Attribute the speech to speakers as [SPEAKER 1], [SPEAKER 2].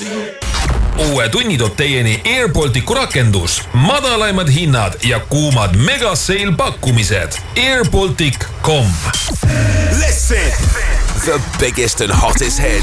[SPEAKER 1] Uue tunni toob teieni Airbalticu rakendus, madalaimad hinnad ja kuumad megaseil pakkumised. Airbaltic.com.
[SPEAKER 2] Listen, the biggest and hottest hits